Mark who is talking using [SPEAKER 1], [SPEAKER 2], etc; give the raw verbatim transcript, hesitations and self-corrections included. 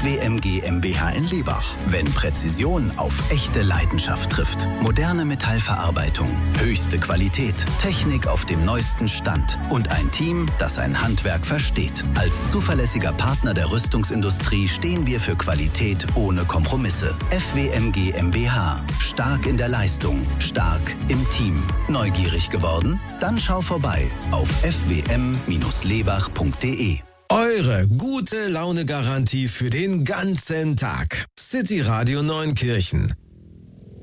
[SPEAKER 1] W M GmbH in Lebach. Wenn Präzision auf echte Leidenschaft trifft. Moderne Metallverarbeitung, höchste Qualität, Technik auf dem neuesten Stand und ein Team, das sein Handwerk versteht. Als zuverlässiger Partner der Rüstungsindustrie stehen wir für Qualität ohne Kompromisse. F W M GmbH. Stark in der Leistung, stark im Team. Neugierig geworden? Dann schau vorbei auf f w m lebach punkt de.
[SPEAKER 2] Eure gute Laune-Garantie für den ganzen Tag. City Radio Neunkirchen.